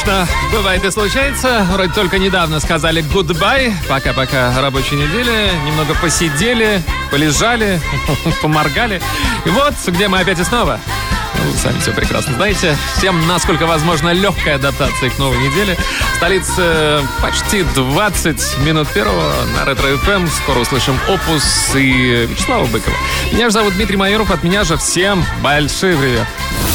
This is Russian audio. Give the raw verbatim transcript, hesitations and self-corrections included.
конечно, бывает и случается. Вроде только недавно сказали goodbye. Пока-пока рабочей недели. Немного посидели, полежали, поморгали. И вот, где мы опять и снова. Ну, вы сами все прекрасно знаете. Всем, насколько возможно, легкая адаптация к новой неделе. В столице почти двадцать минут первого на Ретро-эф эм. Скоро услышим Опус и Вячеслава Быкова. Меня же зовут Дмитрий Майоров. От меня же всем большой привет.